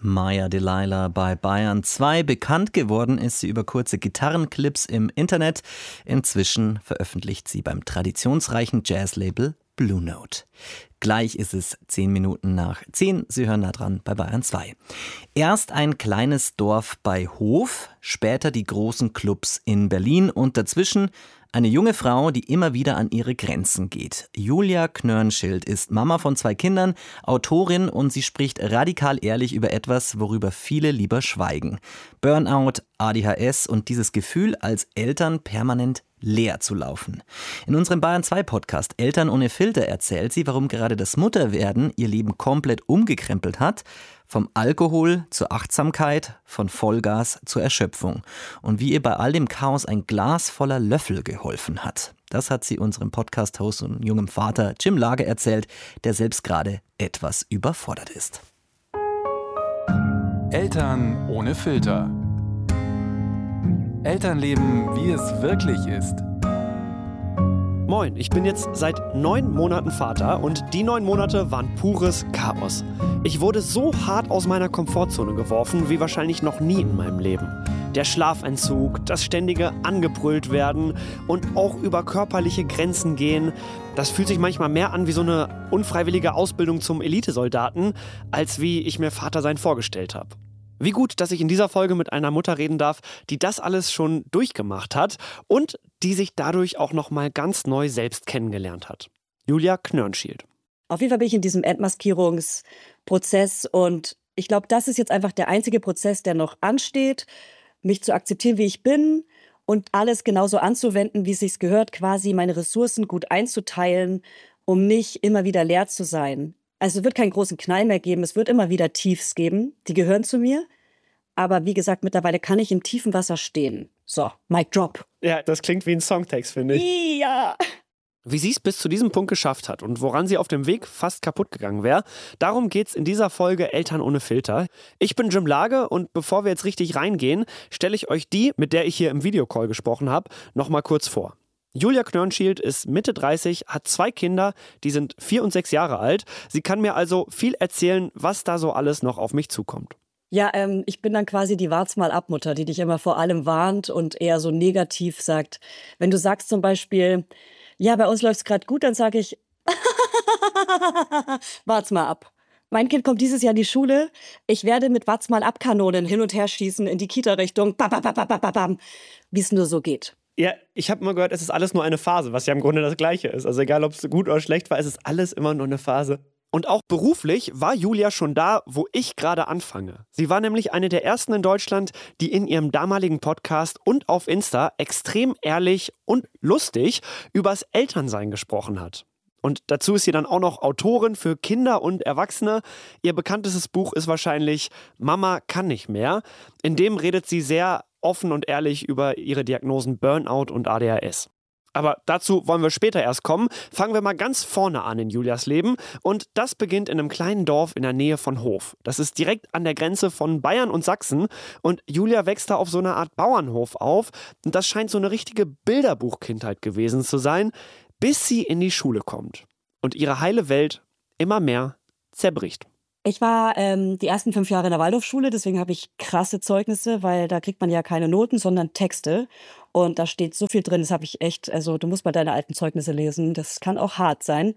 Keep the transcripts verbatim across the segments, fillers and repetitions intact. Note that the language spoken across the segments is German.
Maya Delilah bei Bayern zwei. Bekannt geworden ist sie über kurze Gitarrenclips im Internet. Inzwischen veröffentlicht sie beim traditionsreichen Jazzlabel Blue Note. Gleich ist es zehn Minuten nach zehn. Sie hören nah dran bei Bayern zwei. Erst ein kleines Dorf bei Hof, später die großen Clubs in Berlin und dazwischen eine junge Frau, die immer wieder an ihre Grenzen geht. Julia Knörnschild ist Mama von zwei Kindern, Autorin und sie spricht radikal ehrlich über etwas, worüber viele lieber schweigen. Burnout, A D H S und dieses Gefühl, als Eltern permanent leer zu laufen. In unserem Bayern zwei Podcast Eltern ohne Filter erzählt sie, warum gerade das Mutterwerden ihr Leben komplett umgekrempelt hat. Vom Alkohol zur Achtsamkeit, von Vollgas zur Erschöpfung. Und wie ihr bei all dem Chaos ein Glas voller Löffel geholfen hat. Das hat sie unserem Podcast-Host und jungem Vater Jim Lager erzählt, der selbst gerade etwas überfordert ist. Eltern ohne Filter. Elternleben, wie es wirklich ist. Moin, ich bin jetzt seit neun Monaten Vater und die neun Monate waren pures Chaos. Ich wurde so hart aus meiner Komfortzone geworfen wie wahrscheinlich noch nie in meinem Leben. Der Schlafentzug, das ständige angebrüllt werden und auch über körperliche Grenzen gehen, das fühlt sich manchmal mehr an wie so eine unfreiwillige Ausbildung zum Elitesoldaten, als wie ich mir Vatersein vorgestellt habe. Wie gut, dass ich in dieser Folge mit einer Mutter reden darf, die das alles schon durchgemacht hat und die sich dadurch auch nochmal ganz neu selbst kennengelernt hat. Julia Knörnschild. Auf jeden Fall bin ich in diesem Entmaskierungsprozess und ich glaube, das ist jetzt einfach der einzige Prozess, der noch ansteht, mich zu akzeptieren, wie ich bin und alles genauso anzuwenden, wie es sich gehört, quasi meine Ressourcen gut einzuteilen, um nicht immer wieder leer zu sein. Also es wird keinen großen Knall mehr geben, es wird immer wieder Tiefs geben, die gehören zu mir. Aber wie gesagt, mittlerweile kann ich im tiefen Wasser stehen. So, Mic drop. Ja, das klingt wie ein Songtext, finde ich. Ja. Wie sie es bis zu diesem Punkt geschafft hat und woran sie auf dem Weg fast kaputt gegangen wäre, darum geht's in dieser Folge Eltern ohne Filter. Ich bin Jim Lager und bevor wir jetzt richtig reingehen, stelle ich euch die, mit der ich hier im Videocall gesprochen habe, nochmal kurz vor. Julia Knörnschild ist Mitte dreißig, hat zwei Kinder, die sind vier und sechs Jahre alt. Sie kann mir also viel erzählen, was da so alles noch auf mich zukommt. Ja, ähm, ich bin dann quasi die Wart's-mal-ab-Mutter, die dich immer vor allem warnt und eher so negativ sagt. Wenn du sagst zum Beispiel, ja, bei uns läuft's gerade gut, dann sage ich, wart's mal ab. Mein Kind kommt dieses Jahr in die Schule. Ich werde mit wart's mal ab Kanonen hin und her schießen in die Kita-Richtung, wie es nur so geht. Ja, ich habe immer gehört, es ist alles nur eine Phase, was ja im Grunde das Gleiche ist. Also egal, ob es gut oder schlecht war, es ist alles immer nur eine Phase. Und auch beruflich war Julia schon da, wo ich gerade anfange. Sie war nämlich eine der ersten in Deutschland, die in ihrem damaligen Podcast und auf Insta extrem ehrlich und lustig übers Elternsein gesprochen hat. Und dazu ist sie dann auch noch Autorin für Kinder und Erwachsene. Ihr bekanntestes Buch ist wahrscheinlich Mama kann nicht mehr. In dem redet sie sehr offen und ehrlich über ihre Diagnosen Burnout und A D H S. Aber dazu wollen wir später erst kommen. Fangen wir mal ganz vorne an in Julias Leben. Und das beginnt in einem kleinen Dorf in der Nähe von Hof. Das ist direkt an der Grenze von Bayern und Sachsen. Und Julia wächst da auf so einer Art Bauernhof auf. Und das scheint so eine richtige Bilderbuchkindheit gewesen zu sein, bis sie in die Schule kommt. Und ihre heile Welt immer mehr zerbricht. Ich war ähm, die ersten fünf Jahre in der Waldorfschule, deswegen habe ich krasse Zeugnisse, weil da kriegt man ja keine Noten, sondern Texte. Und da steht so viel drin, das habe ich echt, also du musst mal deine alten Zeugnisse lesen, das kann auch hart sein.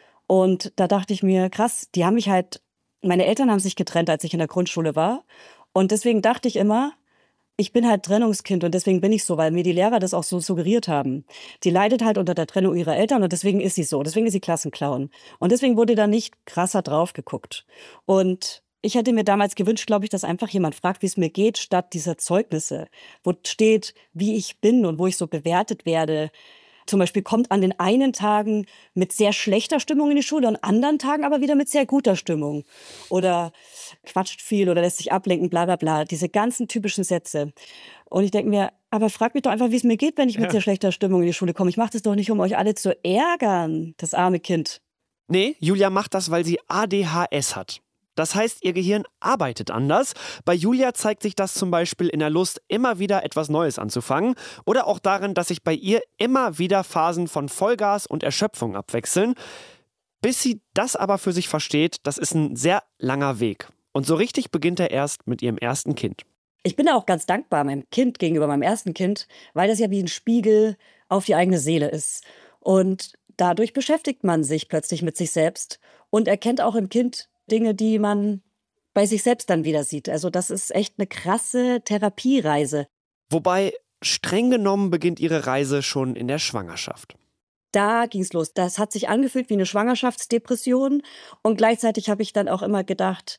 Und da dachte ich mir, krass, die haben mich halt, meine Eltern haben sich getrennt, als ich in der Grundschule war. Und deswegen dachte ich immer, ich bin halt Trennungskind und deswegen bin ich so, weil mir die Lehrer das auch so suggeriert haben. Die leidet halt unter der Trennung ihrer Eltern und deswegen ist sie so. Deswegen ist sie Klassenclown. Und deswegen wurde da nicht krasser drauf geguckt. Und ich hätte mir damals gewünscht, glaube ich, dass einfach jemand fragt, wie es mir geht, statt dieser Zeugnisse, wo steht, wie ich bin und wo ich so bewertet werde. Zum Beispiel kommt an den einen Tagen mit sehr schlechter Stimmung in die Schule und an anderen Tagen aber wieder mit sehr guter Stimmung. Oder quatscht viel oder lässt sich ablenken, bla bla bla. Diese ganzen typischen Sätze. Und ich denke mir, aber frag mich doch einfach, wie es mir geht, wenn ich mit ja. sehr schlechter Stimmung in die Schule komme. Ich mache das doch nicht, um euch alle zu ärgern, das arme Kind. Nee, Julia macht das, weil sie A D H S hat. Das heißt, ihr Gehirn arbeitet anders. Bei Julia zeigt sich das zum Beispiel in der Lust, immer wieder etwas Neues anzufangen oder auch darin, dass sich bei ihr immer wieder Phasen von Vollgas und Erschöpfung abwechseln. Bis sie das aber für sich versteht, das ist ein sehr langer Weg. Und so richtig beginnt er erst mit ihrem ersten Kind. Ich bin auch ganz dankbar meinem Kind gegenüber meinem ersten Kind, weil das ja wie ein Spiegel auf die eigene Seele ist. Und dadurch beschäftigt man sich plötzlich mit sich selbst und erkennt auch im Kind Dinge, die man bei sich selbst dann wieder sieht. Also das ist echt eine krasse Therapiereise. Wobei, streng genommen beginnt ihre Reise schon in der Schwangerschaft. Da ging's los. Das hat sich angefühlt wie eine Schwangerschaftsdepression. Und gleichzeitig habe ich dann auch immer gedacht,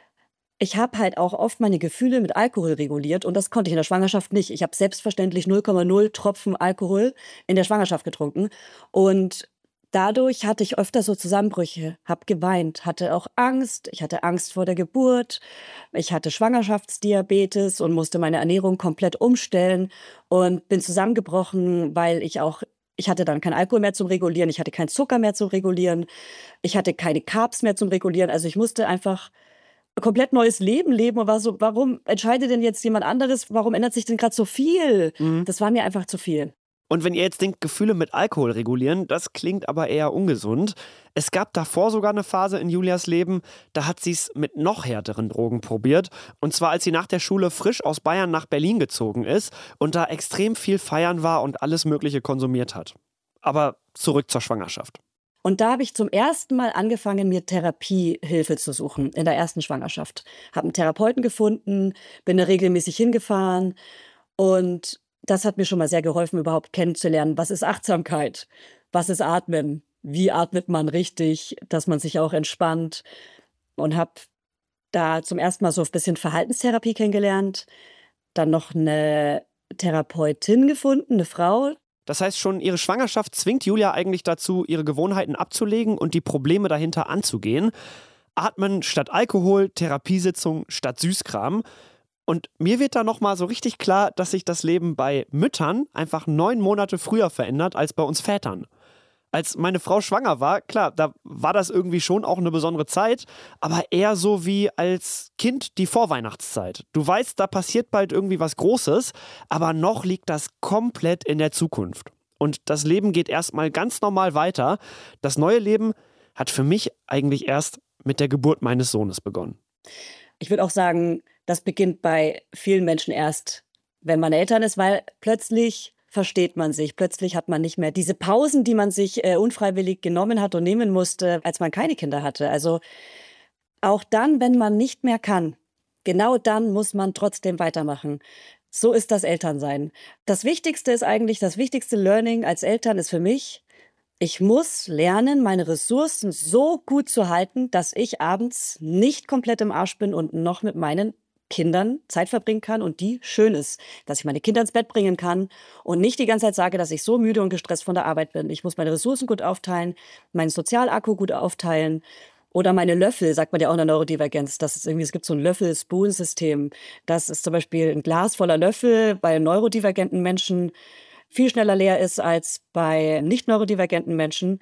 ich habe halt auch oft meine Gefühle mit Alkohol reguliert und das konnte ich in der Schwangerschaft nicht. Ich habe selbstverständlich null Komma null Tropfen Alkohol in der Schwangerschaft getrunken und dadurch hatte ich öfter so Zusammenbrüche, habe geweint, hatte auch Angst. Ich hatte Angst vor der Geburt, ich hatte Schwangerschaftsdiabetes und musste meine Ernährung komplett umstellen und bin zusammengebrochen, weil ich auch Ich hatte dann keinen Alkohol mehr zum Regulieren, ich hatte keinen Zucker mehr zum Regulieren, ich hatte keine Carbs mehr zum Regulieren. Also ich musste einfach ein komplett neues Leben leben und war so, warum entscheidet denn jetzt jemand anderes? Warum ändert sich denn gerade so viel? Mhm. Das war mir einfach zu viel. Und wenn ihr jetzt denkt, Gefühle mit Alkohol regulieren, das klingt aber eher ungesund. Es gab davor sogar eine Phase in Julias Leben, da hat sie es mit noch härteren Drogen probiert. Und zwar, als sie nach der Schule frisch aus Bayern nach Berlin gezogen ist und da extrem viel feiern war und alles Mögliche konsumiert hat. Aber zurück zur Schwangerschaft. Und da habe ich zum ersten Mal angefangen, mir Therapiehilfe zu suchen in der ersten Schwangerschaft. Habe einen Therapeuten gefunden, bin da regelmäßig hingefahren und das hat mir schon mal sehr geholfen, überhaupt kennenzulernen, was ist Achtsamkeit, was ist Atmen, wie atmet man richtig, dass man sich auch entspannt. Und habe da zum ersten Mal so ein bisschen Verhaltenstherapie kennengelernt, dann noch eine Therapeutin gefunden, eine Frau. Das heißt, schon ihre Schwangerschaft zwingt Julia eigentlich dazu, ihre Gewohnheiten abzulegen und die Probleme dahinter anzugehen. Atmen statt Alkohol, Therapiesitzung statt Süßkram. Und mir wird da nochmal so richtig klar, dass sich das Leben bei Müttern einfach neun Monate früher verändert als bei uns Vätern. Als meine Frau schwanger war, klar, da war das irgendwie schon auch eine besondere Zeit, aber eher so wie als Kind die Vorweihnachtszeit. Du weißt, da passiert bald irgendwie was Großes, aber noch liegt das komplett in der Zukunft. Und das Leben geht erstmal ganz normal weiter. Das neue Leben hat für mich eigentlich erst mit der Geburt meines Sohnes begonnen. Ich würde auch sagen, das beginnt bei vielen Menschen erst, wenn man Eltern ist, weil plötzlich versteht man sich. Plötzlich hat man nicht mehr diese Pausen, die man sich äh, unfreiwillig genommen hat und nehmen musste, als man keine Kinder hatte. Also auch dann, wenn man nicht mehr kann, genau dann muss man trotzdem weitermachen. So ist das Elternsein. Das Wichtigste ist eigentlich, das wichtigste Learning als Eltern ist für mich, ich muss lernen, meine Ressourcen so gut zu halten, dass ich abends nicht komplett im Arsch bin und noch mit meinen Kindern Zeit verbringen kann und die schön ist, dass ich meine Kinder ins Bett bringen kann und nicht die ganze Zeit sage, dass ich so müde und gestresst von der Arbeit bin. Ich muss meine Ressourcen gut aufteilen, meinen Sozialakku gut aufteilen oder meine Löffel, sagt man ja auch in der Neurodivergenz. Das ist irgendwie, es gibt so ein Löffel-Spoon-System. Das ist zum Beispiel ein Glas voller Löffel bei neurodivergenten Menschen viel schneller leer ist als bei nicht neurodivergenten Menschen.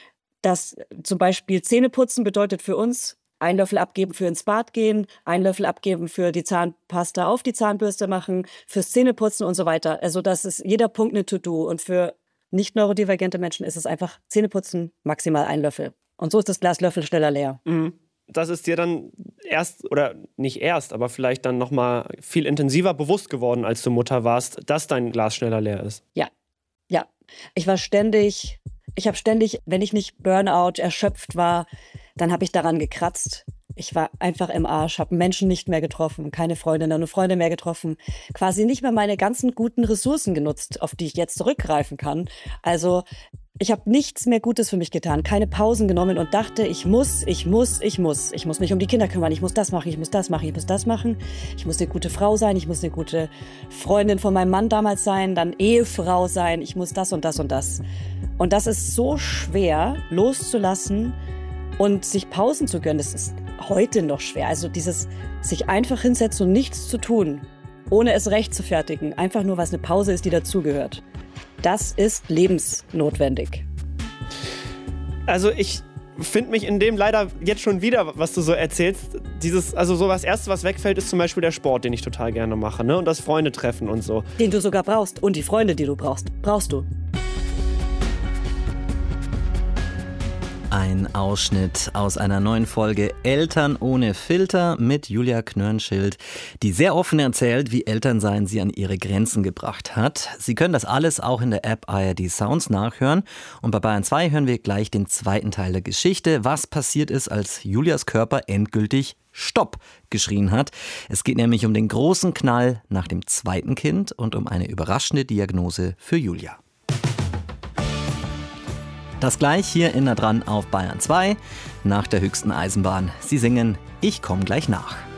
Das zum Beispiel Zähneputzen bedeutet für uns, ein Löffel abgeben für ins Bad gehen, ein Löffel abgeben für die Zahnpasta auf die Zahnbürste machen, fürs Zähneputzen und so weiter. Also das ist jeder Punkt eine To-Do. Und für nicht neurodivergente Menschen ist es einfach Zähneputzen, maximal ein Löffel. Und so ist das Glas Löffel schneller leer. Mhm. Das ist dir dann erst, oder nicht erst, aber vielleicht dann nochmal viel intensiver bewusst geworden, als du Mutter warst, dass dein Glas schneller leer ist. Ja, ja. Ich war ständig, ich habe ständig, wenn ich nicht Burnout, erschöpft war, dann habe ich daran gekratzt. Ich war einfach im Arsch, habe Menschen nicht mehr getroffen, keine Freundinnen und Freunde mehr getroffen. Quasi nicht mehr meine ganzen guten Ressourcen genutzt, auf die ich jetzt zurückgreifen kann. Also ich habe nichts mehr Gutes für mich getan, keine Pausen genommen und dachte, ich muss, ich muss, ich muss. Ich muss mich um die Kinder kümmern, ich muss das machen, ich muss das machen, ich muss das machen. Ich muss eine gute Frau sein, ich muss eine gute Freundin von meinem Mann damals sein, dann Ehefrau sein, ich muss das und das und das. Und das ist so schwer loszulassen und sich Pausen zu gönnen. Das ist heute noch schwer. Also dieses sich einfach hinsetzen und nichts zu tun, ohne es recht zu fertigen, einfach nur, weil es eine Pause ist, die dazugehört. Das ist lebensnotwendig. Also ich finde mich in dem leider jetzt schon wieder, was du so erzählst. Dieses, also so das Erste, was wegfällt, ist zum Beispiel der Sport, den ich total gerne mache, ne? Und das Freunde treffen und so. Den du sogar brauchst. Und die Freunde, die du brauchst, brauchst du. Ein Ausschnitt aus einer neuen Folge Eltern ohne Filter mit Julia Knörnschild, die sehr offen erzählt, wie Elternsein sie an ihre Grenzen gebracht hat. Sie können das alles auch in der App A R D Sounds nachhören. Und bei Bayern zwei hören wir gleich den zweiten Teil der Geschichte, was passiert ist, als Julias Körper endgültig Stopp geschrien hat. Es geht nämlich um den großen Knall nach dem zweiten Kind und um eine überraschende Diagnose für Julia. Das gleich hier in nah dran auf Bayern zwei nach der höchsten Eisenbahn. Sie singen Ich komm gleich nach.